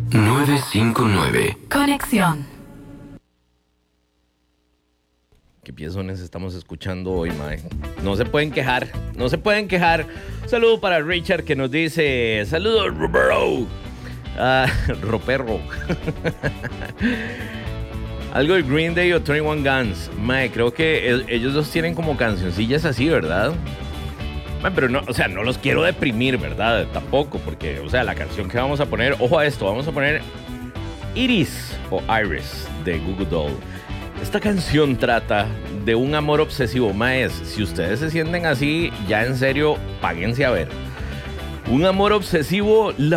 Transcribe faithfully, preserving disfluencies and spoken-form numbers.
nueve cinco nueve. Conexión. ¿Qué piezones estamos escuchando hoy, mae? No se pueden quejar, no se pueden quejar. Un saludo para Richard que nos dice: saludos, Roberto. Ah, Roperro. Algo de Green Day o veintiuno Guns. Mae, creo que el, ellos dos tienen como cancioncillas así, ¿verdad? Mae, pero no, o sea, no los quiero deprimir, ¿verdad? Tampoco, porque, o sea, la canción que vamos a poner, ojo a esto, vamos a poner Iris o Iris de Google Doll. Esta canción trata de un amor obsesivo. Maes, si ustedes se sienten así, ya en serio, páguense a ver. Un amor obsesivo, la